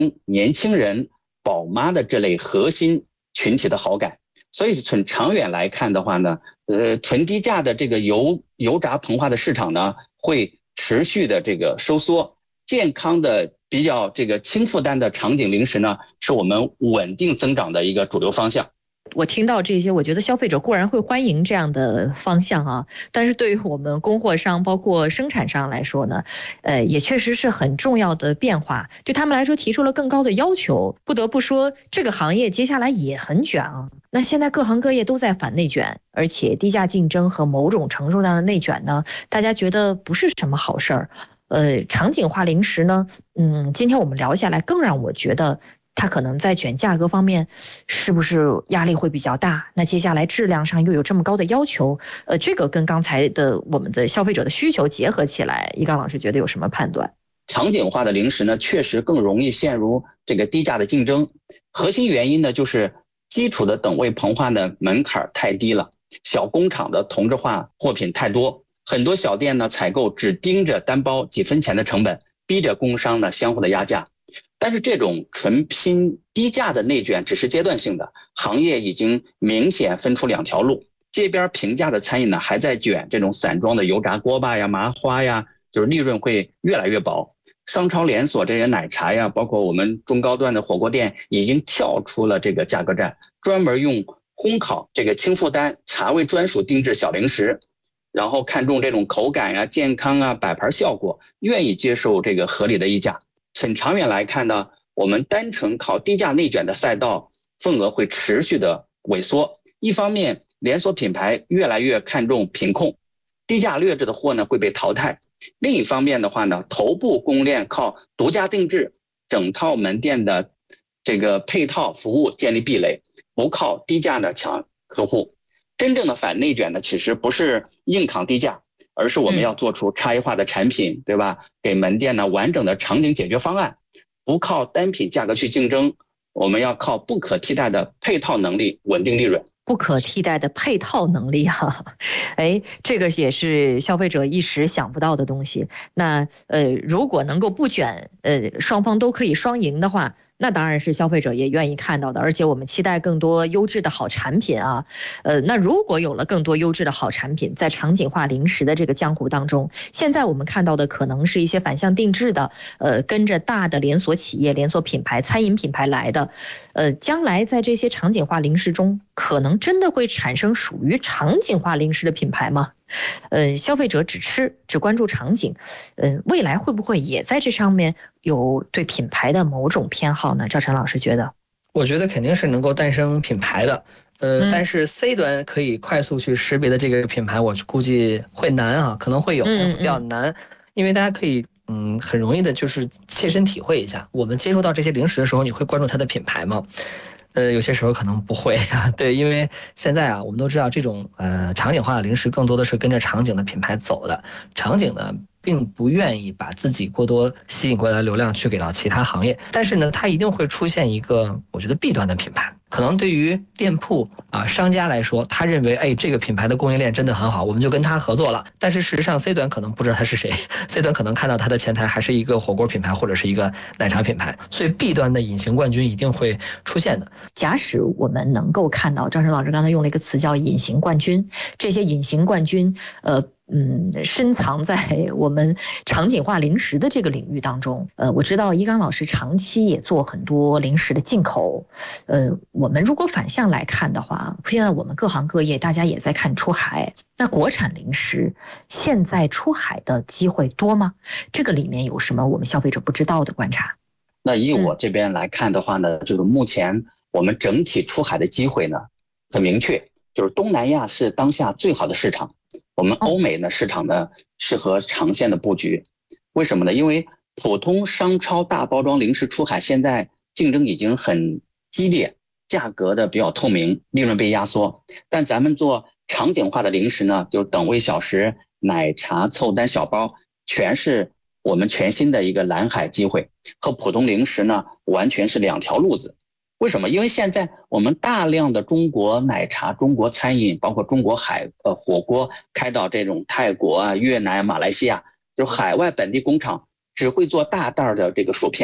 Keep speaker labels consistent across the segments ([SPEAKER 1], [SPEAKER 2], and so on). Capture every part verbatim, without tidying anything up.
[SPEAKER 1] 年轻人、宝妈的这类核心群体的好感。所以从长远来看的话呢，呃，纯低价的这个油油炸膨化的市场呢，会持续的这个收缩。健康的比较这个轻负担的场景零食呢，是我们稳定增长的一个主流方向。
[SPEAKER 2] 我听到这些，我觉得消费者固然会欢迎这样的方向啊，但是对于我们供货商包括生产商来说呢，呃，也确实是很重要的变化，对他们来说提出了更高的要求。不得不说，这个行业接下来也很卷啊。那现在各行各业都在反内卷，而且低价竞争和某种程度上的内卷呢，大家觉得不是什么好事儿。呃，场景化零食呢，嗯，今天我们聊下来，更让我觉得它可能在卷价格方面，是不是压力会比较大？那接下来质量上又有这么高的要求，呃，这个跟刚才的我们的消费者的需求结合起来，一刚老师觉得有什么判断？
[SPEAKER 1] 场景化的零食呢，确实更容易陷入这个低价的竞争。核心原因呢，就是基础的等位膨化的门槛太低了，小工厂的同质化货品太多，很多小店呢采购只盯着单包几分钱的成本，逼着工商呢相互的压价。但是这种纯拼低价的内卷只是阶段性的，行业已经明显分出两条路。这边平价的餐饮呢还在卷这种散装的油炸锅巴呀、麻花呀，就是利润会越来越薄。商超连锁这些奶茶呀，包括我们中高端的火锅店，已经跳出了这个价格战，专门用烘烤这个轻负担茶味专属定制小零食，然后看重这种口感啊、健康啊、摆盘效果，愿意接受这个合理的溢价。很长远来看呢，我们单纯靠低价内卷的赛道份额会持续的萎缩。一方面，连锁品牌越来越看重品控，低价劣质的货呢会被淘汰。另一方面的话呢，头部供应链靠独家定制、整套门店的这个配套服务建立壁垒，不靠低价的抢客户。真正的反内卷呢，其实不是硬扛低价，而是我们要做出差异化的产品，对吧？给门店呢完整的场景解决方案，不靠单品价格去竞争，我们要靠不可替代的配套能力稳定利润。
[SPEAKER 2] 不可替代的配套能力啊，哎，这个也是消费者一时想不到的东西。那呃，如果能够不卷，呃，双方都可以双赢的话，那当然是消费者也愿意看到的。而且我们期待更多优质的好产品啊，呃，那如果有了更多优质的好产品，在场景化零食的这个江湖当中，现在我们看到的可能是一些反向定制的，呃，跟着大的连锁企业、连锁品牌、餐饮品牌来的，呃，将来在这些场景化零食中，可能真的会产生属于场景化零食的品牌吗？呃，消费者只吃只关注场景，呃，未来会不会也在这上面有对品牌的某种偏好呢？赵晨老师觉得，
[SPEAKER 3] 我觉得肯定是能够诞生品牌的，呃，嗯、但是 C 端可以快速去识别的这个品牌，我估计会难啊，可能会有，但会比较难，嗯嗯因为大家可以。嗯，很容易的就是切身体会一下，我们接触到这些零食的时候，你会关注它的品牌吗？呃，有些时候可能不会啊，对，因为现在啊，我们都知道这种呃场景化的零食更多的是跟着场景的品牌走的，场景呢并不愿意把自己过多吸引过来的流量去给到其他行业，但是呢，它一定会出现一个我觉得弊端的品牌。可能对于店铺啊商家来说，他认为哎这个品牌的供应链真的很好，我们就跟他合作了。但是事实上 C 端可能不知道他是谁 ，C 端可能看到他的前台还是一个火锅品牌或者是一个奶茶品牌，所以 B 端的隐形冠军一定会出现的。
[SPEAKER 2] 假使我们能够看到，赵晨老师刚才用了一个词叫隐形冠军，这些隐形冠军，呃。嗯，深藏在我们场景化零食的这个领域当中。呃，我知道一刚老师长期也做很多零食的进口。呃，我们如果反向来看的话，现在我们各行各业大家也在看出海。那国产零食现在出海的机会多吗？这个里面有什么我们消费者不知道的观察？
[SPEAKER 1] 那以我这边来看的话呢，嗯、就是目前我们整体出海的机会呢很明确，就是东南亚是当下最好的市场。我们欧美呢市场呢适合长线的布局，为什么呢？因为普通商超大包装零食出海现在竞争已经很激烈，价格的比较透明，利润被压缩。但咱们做场景化的零食呢，就等位小食、奶茶、凑单小包，全是我们全新的一个蓝海机会，和普通零食呢完全是两条路子。为什么？因为现在我们大量的中国奶茶、中国餐饮，包括中国海呃火锅开到这种泰国啊、越南、马来西亚，就海外本地工厂只会做大袋的这个薯片，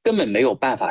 [SPEAKER 1] 根本没有办法